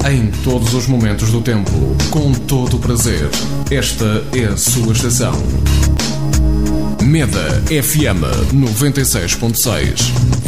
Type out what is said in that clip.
Em todos os momentos do tempo, com todo o prazer. Esta é a sua estação. Meda FM 96.6.